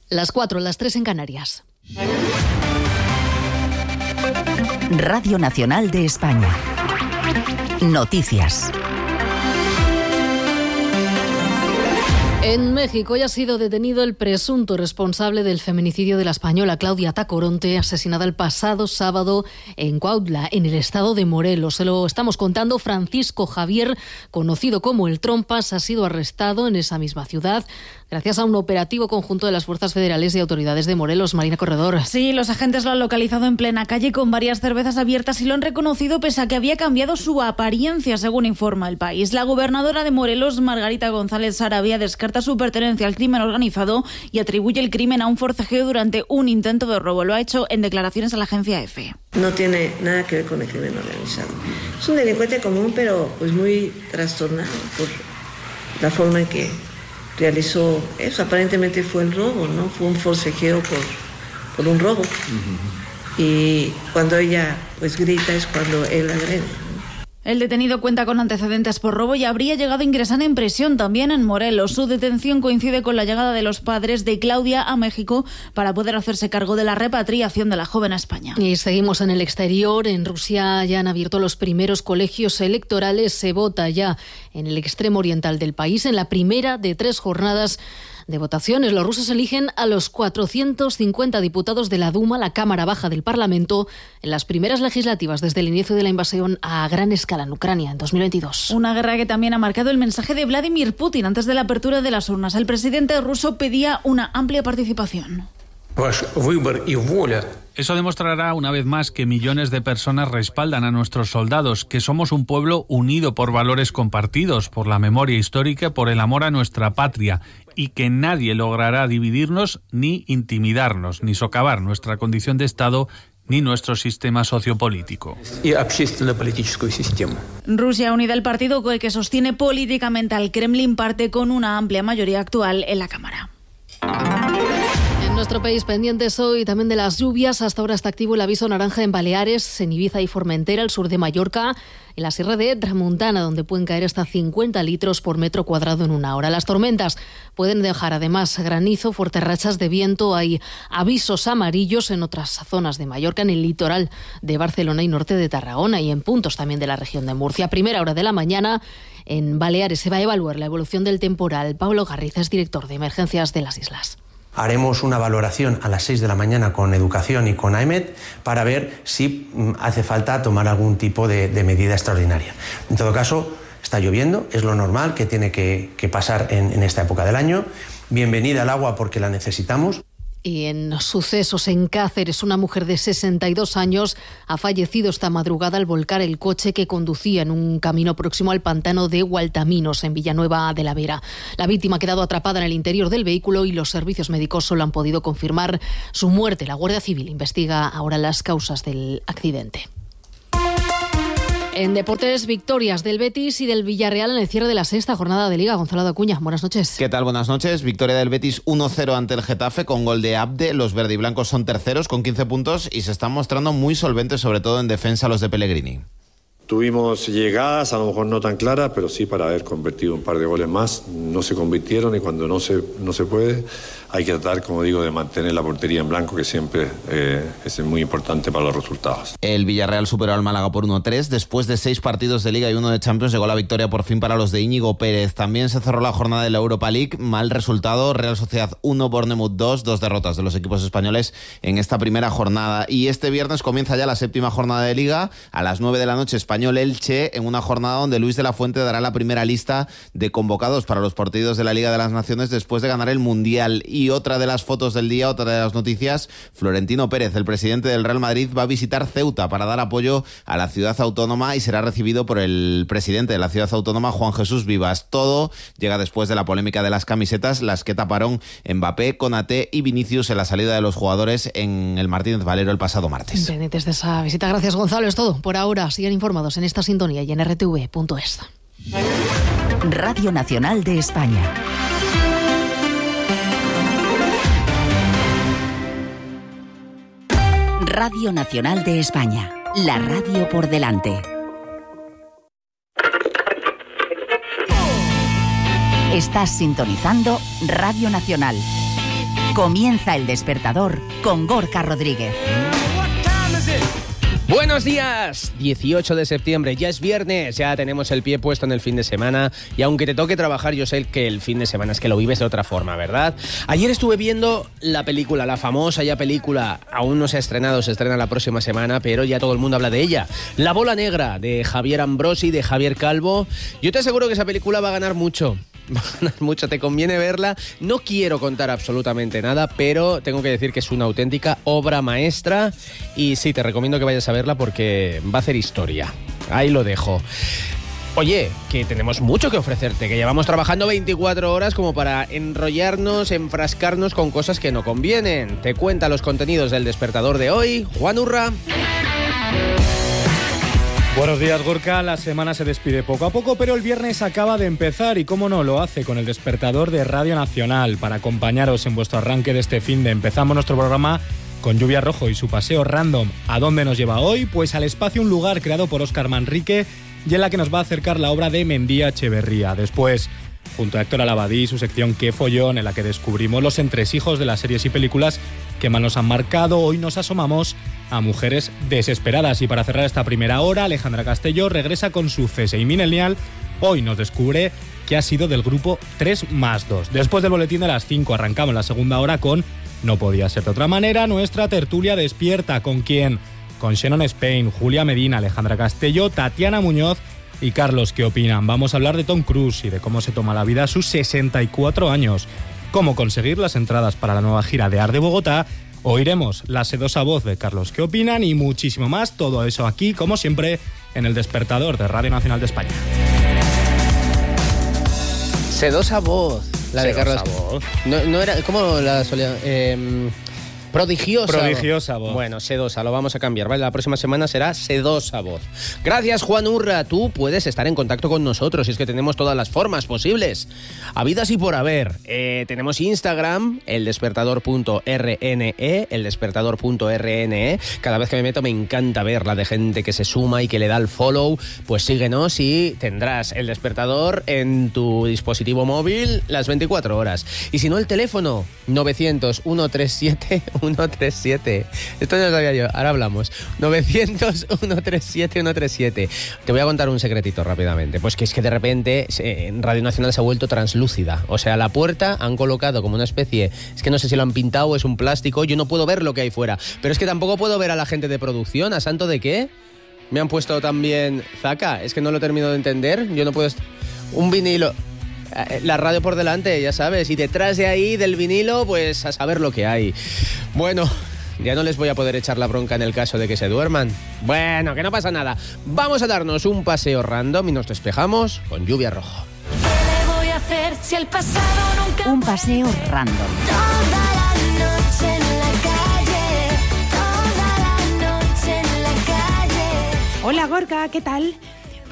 Las 4, las 3 en Canarias. Radio Nacional de España. Noticias. En México ya ha sido detenido el presunto responsable del feminicidio de la española Claudia Tacoronte, asesinada el pasado sábado en Cuautla, en el estado de Morelos. Se lo estamos contando. Francisco Javier, conocido como el Trompas, ha sido arrestado en esa misma ciudad gracias a un operativo conjunto de las fuerzas federales y autoridades de Morelos. Marina Corredor. Sí, los agentes lo han localizado en plena calle con varias cervezas abiertas y lo han reconocido pese a que había cambiado su apariencia, según informa El País. La gobernadora de Morelos, Margarita González Sarabia, descarta su pertenencia al crimen organizado y atribuye el crimen a un forcejeo durante un intento de robo. Lo ha hecho en declaraciones a la agencia EFE. No tiene nada que ver con el crimen organizado. Es un delincuente común, pero pues muy trastornado por la forma en que realizó eso. Aparentemente fue el robo, ¿no? Fue un forcejeo por un robo. Y cuando ella pues grita es cuando él agrede. El detenido cuenta con antecedentes por robo y habría llegado a ingresar en prisión también en Morelos. Su detención coincide con la llegada de los padres de Claudia a México para poder hacerse cargo de la repatriación de la joven a España. Y seguimos en el exterior. En Rusia ya han abierto los primeros colegios electorales. Se vota ya en el extremo oriental del país en la primera de 3 jornadas de votaciones. Los rusos eligen a los 450 diputados de la Duma, la Cámara Baja del Parlamento, en las primeras legislativas desde el inicio de la invasión a gran escala en Ucrania en 2022. Una guerra que también ha marcado el mensaje de Vladimir Putin antes de la apertura de las urnas. El presidente ruso pedía una amplia participación. Eso demostrará una vez más que millones de personas respaldan a nuestros soldados, que somos un pueblo unido por valores compartidos, por la memoria histórica, por el amor a nuestra patria, y que nadie logrará dividirnos ni intimidarnos, ni socavar nuestra condición de Estado ni nuestro sistema sociopolítico. Rusia Unida, el partido que sostiene políticamente al Kremlin, parte con una amplia mayoría actual en la Cámara. En nuestro país, pendientes hoy también de las lluvias. Hasta ahora está activo el aviso naranja en Baleares, en Ibiza y Formentera, al sur de Mallorca, en la Sierra de Tramuntana, donde pueden caer hasta 50 litros por metro cuadrado en una hora. Las tormentas pueden dejar además granizo, fuertes rachas de viento. Hay avisos amarillos en otras zonas de Mallorca, en el litoral de Barcelona y norte de Tarragona y en puntos también de la región de Murcia. Primera hora de la mañana. En Baleares se va a evaluar la evolución del temporal. Pablo Garriza es director de emergencias de las islas. Haremos una valoración a las 6 de la mañana con Educación y con AEMET para ver si hace falta tomar algún tipo de medida extraordinaria. En todo caso, está lloviendo, es lo normal que tiene que pasar en esta época del año. Bienvenida al agua porque la necesitamos. Y en sucesos en Cáceres, una mujer de 62 años ha fallecido esta madrugada al volcar el coche que conducía en un camino próximo al pantano de Gualtaminos, en Villanueva de la Vera. La víctima ha quedado atrapada en el interior del vehículo y los servicios médicos solo han podido confirmar su muerte. La Guardia Civil investiga ahora las causas del accidente. En deportes, victorias del Betis y del Villarreal en el cierre de la sexta jornada de Liga. Gonzalo Acuña, buenas noches. ¿Qué tal? Buenas noches. Victoria del Betis 1-0 ante el Getafe con gol de Abde. Los verdiblancos son terceros con 15 puntos y se están mostrando muy solventes, sobre todo en defensa, los de Pellegrini. Tuvimos llegadas, a lo mejor no tan claras, pero sí para haber convertido un par de goles más. No se convirtieron y cuando no se puede, hay que tratar, como digo, de mantener la portería en blanco, que siempre es muy importante para los resultados. El Villarreal superó al Málaga por 1-3. Después de 6 partidos de Liga y 1 de Champions, llegó la victoria por fin para los de Íñigo Pérez. También se cerró la jornada de la Europa League. Mal resultado, Real Sociedad 1, Bournemouth 2, 2 derrotas de los equipos españoles en esta primera jornada. Y este viernes comienza ya la séptima jornada de Liga. A las 9 de la noche, Español-Elche, en una jornada donde Luis de la Fuente dará la primera lista de convocados para los partidos de la Liga de las Naciones después de ganar el Mundial. Y otra de las fotos del día, otra de las noticias, Florentino Pérez, el presidente del Real Madrid, va a visitar Ceuta para dar apoyo a la ciudad autónoma y será recibido por el presidente de la ciudad autónoma, Juan Jesús Vivas. Todo llega después de la polémica de las camisetas, las que taparon Mbappé, Konaté y Vinicius en la salida de los jugadores en el Martínez Valero el pasado martes. Pendientes de esa visita. Gracias, Gonzalo. Es todo por ahora. Sigan informados en esta sintonía y en rtv.es. Radio Nacional de España. Radio Nacional de España, la radio por delante. Estás sintonizando Radio Nacional. Comienza El Despertador con Gorka Rodríguez. Buenos días, 18 de septiembre, ya es viernes, ya tenemos el pie puesto en el fin de semana y aunque te toque trabajar, yo sé que el fin de semana es que lo vives de otra forma, ¿verdad? Ayer estuve viendo la película, la famosa ya película, aún no se ha estrenado, se estrena la próxima semana, pero ya todo el mundo habla de ella. La bola negra, de Javier Ambrosi, de Javier Calvo. Yo te aseguro que esa película va a ganar mucho. Mucho, te conviene verla. No quiero contar absolutamente nada, pero tengo que decir que es una auténtica obra maestra y sí, te recomiendo que vayas a verla porque va a hacer historia. Ahí lo dejo. Oye, que tenemos mucho que ofrecerte, que llevamos trabajando 24 horas como para enrollarnos, enfrascarnos con cosas que no convienen. Te cuenta los contenidos del Despertador de hoy, Juan Urra. Buenos días, Gorka. La semana se despide poco a poco, pero el viernes acaba de empezar y cómo no, lo hace con el Despertador de Radio Nacional. Para acompañaros en vuestro arranque de este fin de empezamos nuestro programa con Lluvia Rojo y su paseo random. ¿A dónde nos lleva hoy? Pues al espacio Un Lugar, creado por Óscar Manrique y en la que nos va a acercar la obra de Mendía Echeverría. Después, junto a Héctor Alabadí, su sección Qué Follón, en la que descubrimos los entresijos de las series y películas que más nos han marcado. Hoy nos asomamos a mujeres desesperadas y para cerrar esta primera hora, Alejandra Castelló regresa con su CSI Millennial. Hoy nos descubre que ha sido del grupo 3+2. Después del boletín de las 5 arrancamos la segunda hora con No podía ser de otra manera, nuestra tertulia despierta. ¿Con quién? Con Shannon Spain, Julia Medina, Alejandra Castelló, Tatiana Muñoz y Carlos. ¿Qué opinan? Vamos a hablar de Tom Cruise y de cómo se toma la vida a sus 64 años. Cómo conseguir las entradas para la nueva gira de Arde Bogotá. Oiremos la sedosa voz de Carlos. ¿Qué opinan? Y muchísimo más. Todo eso aquí, como siempre, en el Despertador de Radio Nacional de España. Sedosa voz, la de Carlos. Voz. No era, ¿cómo la solía? Prodigiosa voz. Bueno, sedosa, lo vamos a cambiar, ¿vale? La próxima semana será sedosa voz. Gracias, Juan Urra. Tú puedes estar en contacto con nosotros, y es que tenemos todas las formas posibles, habidas y por haber. Tenemos Instagram, eldespertador.rne, eldespertador.rne. Cada vez que me meto me encanta ver la de gente que se suma y que le da el follow. Pues síguenos y tendrás el Despertador en tu dispositivo móvil las 24 horas. Y si no, el teléfono 900-137... 137. Esto no lo sabía yo, ahora hablamos. 900-137-137. Te voy a contar un secretito rápidamente. Pues que es que de repente Radio Nacional se ha vuelto translúcida. O sea, la puerta han colocado como una especie... Es que no sé si lo han pintado o es un plástico. Yo no puedo ver lo que hay fuera. Pero es que tampoco puedo ver a la gente de producción. ¿A santo de qué? Me han puesto también... Zaca, es que no lo termino de entender. Yo no puedo... Un vinilo... La radio por delante, ya sabes, y detrás de ahí del vinilo, pues a saber lo que hay. Bueno, ya no les voy a poder echar la bronca en el caso de que se duerman. Bueno, que no pasa nada. Vamos a darnos un paseo random y nos despejamos con Lluvia Rojo. ¿Qué le voy a hacer si el pasado nunca... Un paseo random. Toda la noche en la calle, toda la noche en la calle. Hola, Gorka, ¿qué tal?